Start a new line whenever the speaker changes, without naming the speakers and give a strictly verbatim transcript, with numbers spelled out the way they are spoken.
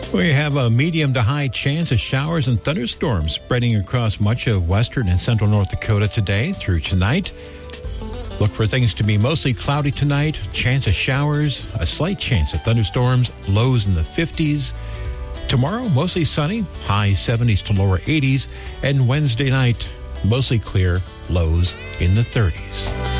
We have a medium to high chance of showers and thunderstorms spreading across much of western and central North Dakota today through tonight. Look for things to be mostly cloudy tonight, chance of showers, a slight chance of thunderstorms, lows in the fifties. Tomorrow, mostly sunny, high seventies to lower eighties, and Wednesday night, mostly clear, lows in the thirties.